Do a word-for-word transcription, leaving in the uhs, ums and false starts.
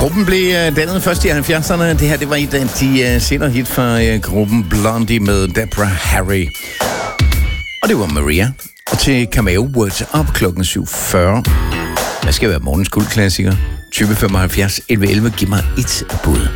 Gruppen blev uh, dannet først i halvfjerdserne. Det her, det var et af de uh, senere hit fra uh, gruppen Blondie med Deborah Harry. Og det var Maria. Og til Cameo, What's Up klokken syv fyrre. Hvad skal være morgens guldklassiker? tyve femoghalvfjerds elleve elleve. Giv mig et bud.